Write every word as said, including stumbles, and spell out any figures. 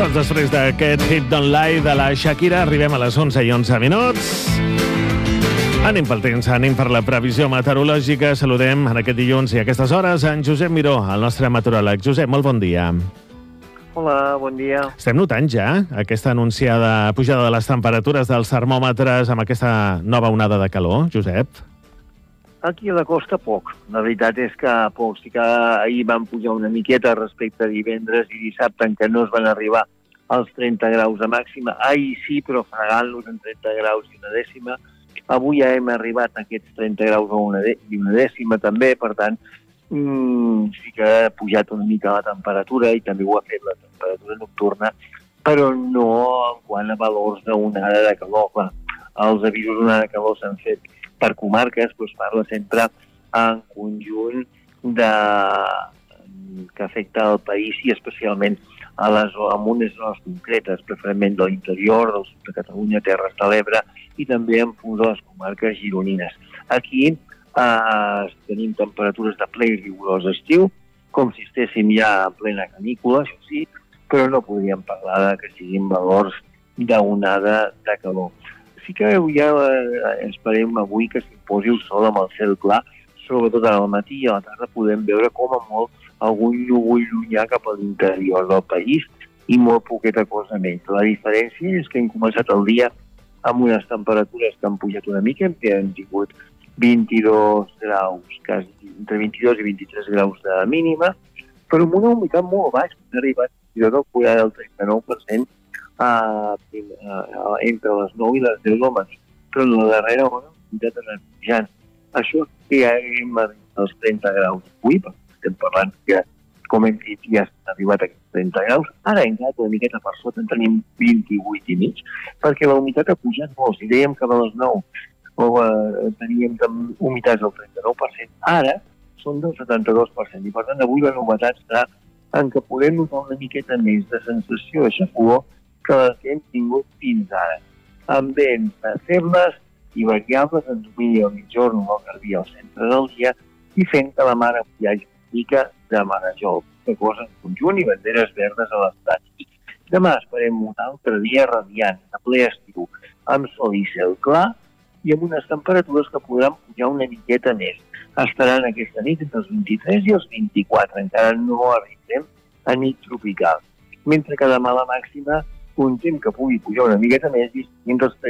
Doncs després d'aquest hit Don't Lie de la Shakira, arribem a les onze i onze minuts. Anem pel temps, anem per la previsió meteorològica. Saludem en aquest dilluns i a aquestes hores en Josep Miró, el nostre meteoròleg. Josep, molt bon dia. Hola, bon dia. Estem notant ja aquesta anunciada pujada de les temperatures dels termòmetres amb aquesta nova onada de calor, Josep? Aquí a la costa poc. La veritat és que poc. Sí que ahir van pujar una miqueta respecte a divendres i dissabte, en què no es van arribar als trenta graus de màxima. Ahir sí, però fregant-los en trenta graus i una dècima. Avui ja hem arribat a aquests trenta graus una i una dècima també, per tant, mmm, sí que ha pujat una mica la temperatura i també ho ha fet la temperatura nocturna, però no en quant a valors d'onada de calor. Clar, els avisos d'onada de calor s'han fet per comarques, doncs parla sempre en conjunt de... que afecta el país i especialment a les, en unes zones concretes, preferentment de l'interior, del sud de Catalunya, Terres de l'Ebre i també en punts de les comarques gironines. Aquí eh, tenim temperatures de ple i rigorós estiu, com si estéssim ja en plena canícula, això sí, però no podríem parlar de que siguin valors d'onada de calor. Sí que ja eh, esperem avui que s'imposi el sol amb el cel clar, sobretot al matí i a la tarda podem veure com a molt algun núvol llunyà cap a l'interior del país i molt poqueta cosa més. La diferència és que hem començat el dia amb unes temperatures que han pujat una mica, que han tingut vint-i-dos graus, quasi, entre vint-i-dos i vint-i-tres graus de mínima, però amb una humitat molt baixa, que ha arribat fins al quaranta del trenta-nou per cent Uh, uh, entre les nou i les deu del matí, però en la darrera hora ja t'anem pujant. Això que ja hem arribat als trenta graus avui, perquè estem parlant que, com hem dit, ja s'ha arribat a aquests trenta graus, ara hem quedat una miqueta per sota, en tenim vint-i-vuit i mig, perquè la humitat ha pujat molt. Si dèiem que a les nou o, uh, teníem humitats del trenta-nou per cent, ara són del setanta-dos per cent, i per tant avui la novetat serà en què podem notar una miqueta més de sensació de xafogó que les que hem tingut fins ara, amb vents febles i variables en domini al mitjorn o al garbí al centre del dia i fent que la mar hi hagi una mica de marejol, que cosa en conjunt i banderes verdes a l'estat. Demà esperem un altre dia radiant, a ple estiu, amb sol i cel clar i amb unes temperatures que podran pujar una miqueta més. Estaran aquesta nit entre els vint-i-tres i els vint-i-quatre, encara no arribem a nit tropical. Mentre que demà la màxima un temps que pugui pujar una miqueta més i entre els